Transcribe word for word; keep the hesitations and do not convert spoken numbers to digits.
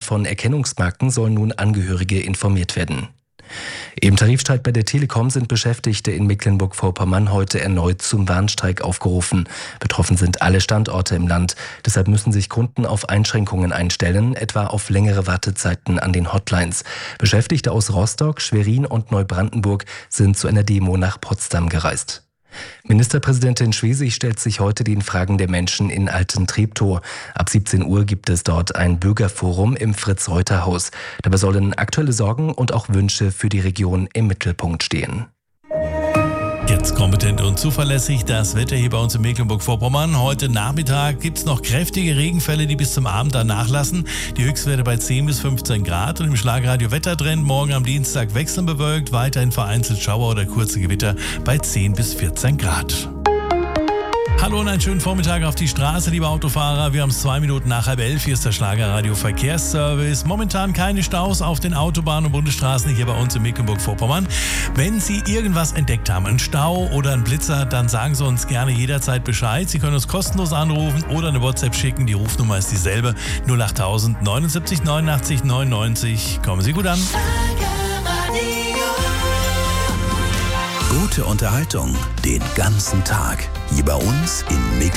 von Erkennungsmarken sollen nun Angehörige informiert werden. Im Tarifstreit bei der Telekom sind Beschäftigte in Mecklenburg-Vorpommern heute erneut zum Warnstreik aufgerufen. Betroffen sind alle Standorte im Land. Deshalb müssen sich Kunden auf Einschränkungen einstellen, etwa auf längere Wartezeiten an den Hotlines. Beschäftigte aus Rostock, Schwerin und Neubrandenburg sind zu einer Demo nach Potsdam gereist. Ministerpräsidentin Schwesig stellt sich heute den Fragen der Menschen in Alten-Treptow. Ab siebzehn Uhr gibt es dort ein Bürgerforum im Fritz-Reuter-Haus. Dabei sollen aktuelle Sorgen und auch Wünsche für die Region im Mittelpunkt stehen. Jetzt kompetent und zuverlässig das Wetter hier bei uns in Mecklenburg-Vorpommern. Heute Nachmittag gibt es noch kräftige Regenfälle, die bis zum Abend dann nachlassen. Die Höchstwerte bei zehn bis fünfzehn Grad. Und im Schlagradio Wettertrend morgen am Dienstag wechselnd bewölkt, weiterhin vereinzelt Schauer oder kurze Gewitter bei zehn bis vierzehn Grad. Hallo und einen schönen Vormittag auf die Straße, liebe Autofahrer. Wir haben es zwei Minuten nach halb elf. Hier ist der Schlagerradio Verkehrsservice. Momentan keine Staus auf den Autobahnen und Bundesstraßen hier bei uns in Mecklenburg-Vorpommern. Wenn Sie irgendwas entdeckt haben, einen Stau oder einen Blitzer, dann sagen Sie uns gerne jederzeit Bescheid. Sie können uns kostenlos anrufen oder eine WhatsApp schicken. Die Rufnummer ist dieselbe: null acht tausend neunundsiebzig neunundachtzig neunundneunzig. Kommen Sie gut an. Gute Unterhaltung den ganzen Tag. Hier bei uns in Mecklenburg.